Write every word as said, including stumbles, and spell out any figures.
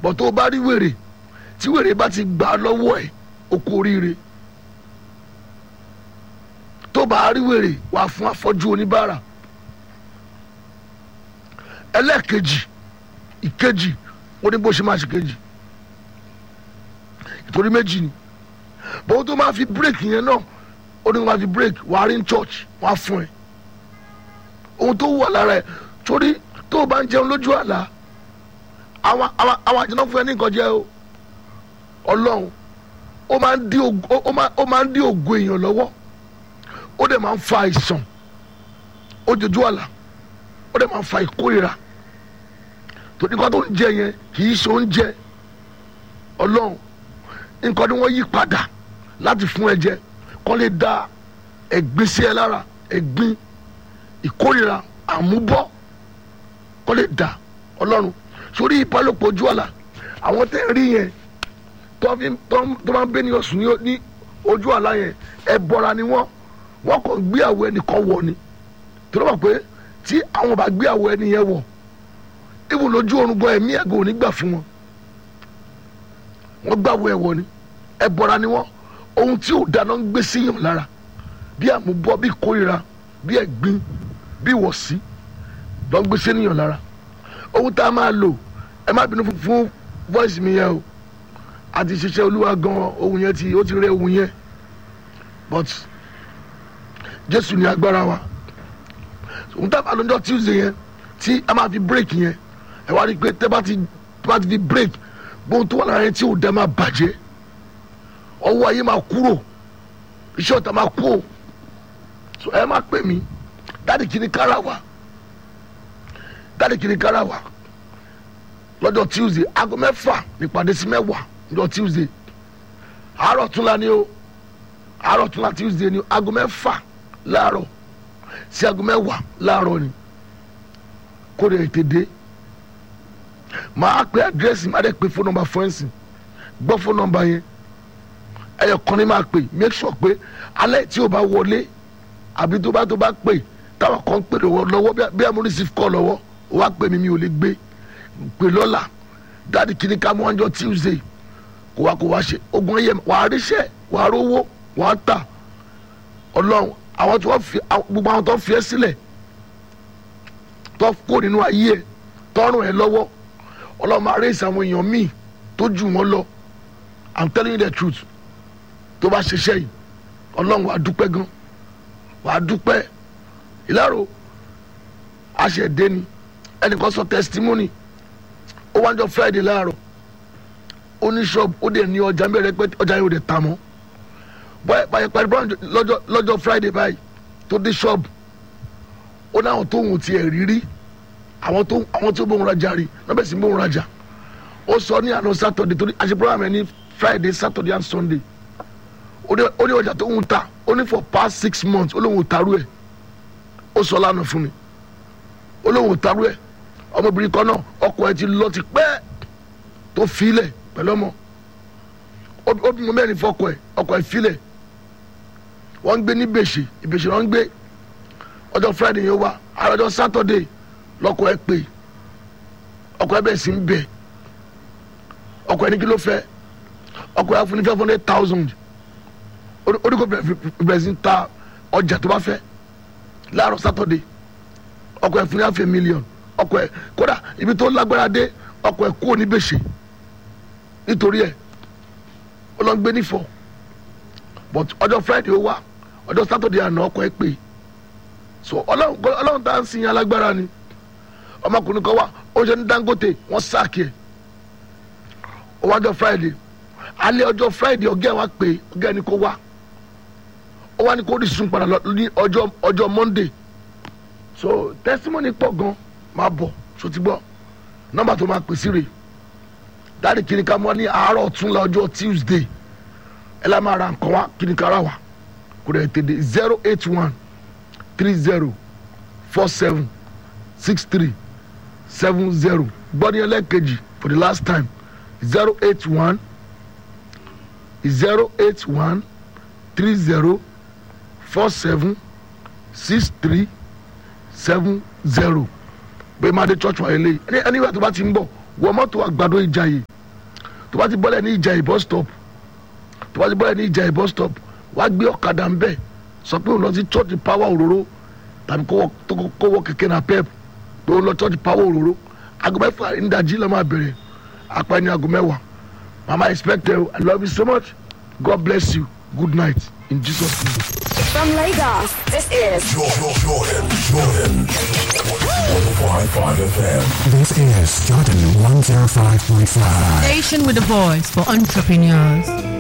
bọ̀ tó o bá rí wèrè tí wèrè bá ti gbà lọ́wọ́ ẹ̀ o kú oríire tó bá rí wèrè wà fún afọ́jú oníbàárà. ẹlẹ́ẹ̀kejì ìkejì ó ní bó ṣe máa ṣe kejì ìtorí méjì ni bó tó máa fi bírèkì yẹn náà ó ní máa fi bírèkì wà á rí ní church wà á fún ẹ ohun tó wà lára ẹ torí tó o bá ń jẹun lójú àlá àwọn àwọn àwọn àjẹnà fún ẹ ní nǹkan jẹ o ọlọ́run ó máa ń dí ògo ó máa ń dí ògo èèyàn lọ́wọ́ ó dẹ̀ máa ń fa àìsàn ojojú àlá ó dẹ̀ máa ń fa ìkórìíra torí nǹkan tó ń jẹ yẹn kì í ṣe oúnjẹ ọlọ́run nǹkan tí wọ́n yí padà láti fún ẹ jẹ kó lè da ẹ̀gbin sí ẹ lára ẹ̀gbin ìkórìíra àmúbọ́ kó lè da ọlọ́run sórí ìbálòpọ̀ ojú àlá àwọn tẹ́ rí yẹn tó máa ń bẹ ní ọ̀sùn ní ojú àlá yẹn ẹ bọ́ra ni wọ́n wọ́n kàn gbé àwọ̀ ẹnìkan wọ̀ ni tó lọ́ mọ̀ pé tí àwọn bá gbé àwọ̀ ẹni yẹn wọ̀ ibùn lójú oorun gan ẹ̀mí ẹ̀gàn ò ní gbà fún wọn wọ́n gbàwọ̀ ẹ̀wọ̀ ni ẹ bọ́ra ni wọ́n ohun tí ò dáná ń gbé síyàn lára bí àmúbọ́ bí kórìíra bí ẹ̀gbin bí wọ̀sí lọ́ ń gbé síyàn lára ohun tá a máa lò ẹ má bínú fún voice mi yẹn o àti ṣiṣẹ́ olúwa gan ohun yẹn ti ó ti rẹ ohun yẹn but jésù ní agbára wa ohun tá a máa lò ọjọ́ tuesday yẹn tí a máa fi break yẹn ẹ wá rí i pé tẹ́ bá ti bá ti fi break bóun tó wà lára yẹn tí ò dá máa bàjẹ́ ọwọ́ ayé máa kúrò iṣẹ́ ọ̀tá máa kú o so ẹ má pè mí dáàdì kìíní kára wa dáàdì kìíní kára wa lọ́jọ́ tuesday aago mẹ́fà nípàdé sí mẹ́wàá lọ́jọ́ tuesday àárọ̀ túnla ni o àárọ̀ túnla tuesday ni aago mẹ́fà láàárọ̀ sí aago mẹ́wàá láàárọ̀ ni kó lè tètè dé máa pe àdírẹ́sì má dẹ̀ pe fóònù nọ́mbà fọ́ẹ́nsì gbọ́ fóònù nọ́mbà yẹn ẹyọ kan ní máa pè make sure pé alẹ́ tí o bá wọlé àbí tó bá tó bá pè táwọn kan pè lọ́wọ́ bí amúrí sí kọ́ lọ́wọ́ o wá pè mí mi ò lè gbé pè lọ́la dáàdì kìíní ká mú ọjọ́ tuesday kó wá kó wá ṣe ogun ẹyẹ wàá ríṣẹ́ wàá rówó wàá tà ọlọ́run àwọn tí wọ́n fi gbogbo àwọn tó fi ẹ́ sílẹ̀ tó kó nínú ayé ẹ̀ tọ́rùn ẹ̀ lọ́wọ́ ọlọ́run máa rí ìsàwọn èèyàn míì tó jù wọ́n lọ I'm telling you the truth tó bá ṣiṣẹ́ yìí ọlọ́run wàá dúpẹ́ gan wàá dúpẹ́ ìlàrò àṣẹ̀dé ni ẹnìkan sọ testimony ó wá ń jọ friday láàárọ̀ ó ní shop ó dẹ̀ ní ọjà mẹ́rẹ̀ pé ọjà yóò dẹ̀ tà mọ́ báyìí parí brown lọ́jọ́ friday báyìí tó dé shop ó ní àwọn tó ń tiẹ̀ rírí àwọn tó àwọn tó bóun rajà rí lọ́bẹ̀ sí bóun rajà ó sọ ní àná saturday tó ní àṣẹ program ẹ̀ ní friday saturday and sunday ó ní ọjà tó ń ta ó ní for past six months ó lóun ò tarú ẹ̀ ó sọ lánàá fún mi ó lóun ò tarú ẹ̀ ọmọbìnrin kan náà ọkọ ẹ̀ ti lọ ti pẹ́ tó filẹ̀ pẹ̀lú ọmọ ó bímọ mẹ́rin fọkọ ẹ̀ ọkọ ẹ̀ filẹ̀ wọ́n ń gbé ní bèṣe ìbèṣe wọ́n ń gbé ọjọ́ friday yẹn wá àròjọ saturday lọ́kọ ẹ̀ pé ọkọ ẹ̀ bẹ̀rẹ̀ sí ń bẹ̀ ọkọ ẹ̀ ní kí ló fẹ́ ọkọ ẹ̀ fún ní five hundred thousand oníkó bẹ̀rẹ̀ sí ń ta ọjà tó bá fẹ́ láàárọ̀ saturday ọkọ ẹ̀ fún ní half a million ọkọ ẹ̀ kódà ibi tó lágbára dé ọkọ ẹ̀ kúrò ní bèṣe nítorí ẹ̀ ó lọ ń gbé nífọ̀ but ọjọ́ friday ó wá ọjọ́ saturday àná ọkọ ẹ̀ pé so ọlọ́run tá à ń sin alágbára ni ọmọkùnrin kan wá ó ṣe ní dangote wọ́n sáàkì ẹ̀ ó wá ọjọ́ friday alẹ́ ọjọ́ friday ọ̀gá ẹ̀ wá pé ọ̀gá ẹ̀ ní kó wá ó wá ní kó rí sun padà ní ọjọ́ ọjọ́ monday so testimony pọ̀ gan máa bọ̀ so ti gbọ́ nọ́mbà tó máa pè sí rè dáàdì kìnìkan mọ́ ní àárọ̀ ọ̀túnla ọjọ́ tuesday ẹ lá máa ra nǹkan wá kìnìkan ara wà kò dẹ̀ tèdè zero eight one three zero four seven six three seven zero gbọ́dọ̀ yẹn lẹ́ẹ̀kejì for the last time zero eight one zero eight one three zero four seven six three seven zero bẹ́ẹ̀ máa dé church wáyé lé ẹni ẹni ìgbà tó bá ti ń bọ̀ wọ mọ́tò àgbàdo ìjàyè tó bá ti bọ́lẹ̀ ní ìjà ìbọ́ stop tó bá ti bọ́lẹ̀ ní ìjà ìbọ́ stop wá gbé ọ̀kadà ń bẹ̀ sọ pé òun lọ sí church power òróró tàbí kó wọ kẹ̀kẹ́ na pep pé òun lọ church power òróró aago mẹ́fà ìdájí ló máa bẹ̀rẹ̀ apá ní aago mẹ́wàá mama expect you I love you so much God bless you good night in Jesus name. From Lagos, this is Jordan, Jordan, Jordan. one oh five point five F M. This is Jordan one oh five point five. Station with a voice for entrepreneurs.